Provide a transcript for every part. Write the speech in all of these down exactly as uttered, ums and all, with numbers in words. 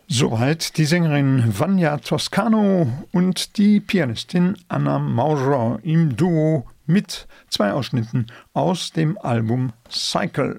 Soweit die Sängerin Vanya Toscano und die Pianistin Anna Maurer im Duo mit zwei Ausschnitten aus dem Album Cycle.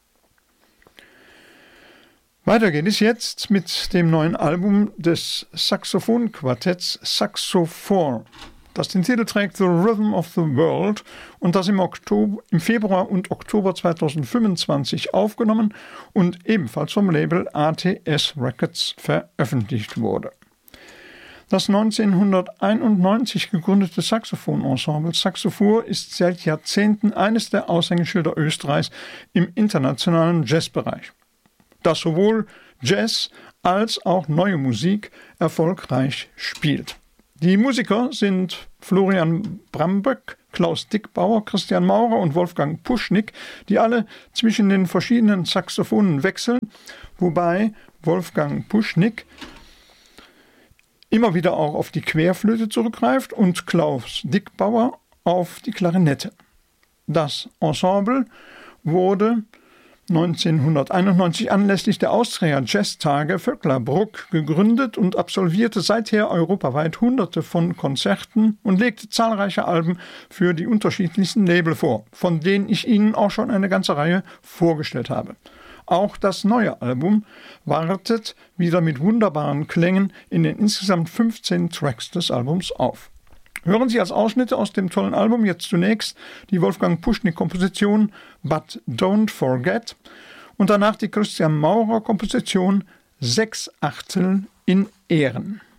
Weiter geht es jetzt mit dem neuen Album des Saxophonquartetts Saxo four, das den Titel trägt The Rhythm of the World und das im, Oktober, im Februar und Oktober zweitausendfünfundzwanzig aufgenommen und ebenfalls vom Label A T S Records veröffentlicht wurde. Das neunzehnhunderteinundneunzig gegründete Saxophonensemble Saxo four ist seit Jahrzehnten eines der Aushängeschilder Österreichs im internationalen Jazzbereich, das sowohl Jazz als auch neue Musik erfolgreich spielt. Die Musiker sind Florian Bramböck, Klaus Dickbauer, Christian Maurer und Wolfgang Puschnick, die alle zwischen den verschiedenen Saxophonen wechseln, wobei Wolfgang Puschnick immer wieder auch auf die Querflöte zurückgreift und Klaus Dickbauer auf die Klarinette. Das Ensemble wurde neunzehnhunderteinundneunzig anlässlich der Austria Jazztage Vöcklerbruck gegründet und absolvierte seither europaweit Hunderte von Konzerten und legte zahlreiche Alben für die unterschiedlichsten Label vor, von denen ich Ihnen auch schon eine ganze Reihe vorgestellt habe. Auch das neue Album wartet wieder mit wunderbaren Klängen in den insgesamt fünfzehn Tracks des Albums auf. Hören Sie als Ausschnitte aus dem tollen Album jetzt zunächst die Wolfgang Puschnick-Komposition But Don't Forget und danach die Christian Maurer-Komposition Sechs Achtel in Ehren.